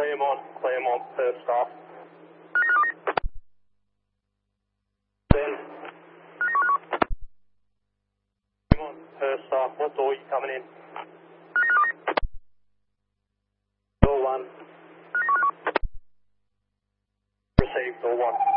Claremont, first off. Then, Claremont, first off, what door are you coming in? Door 1. Received, door 1.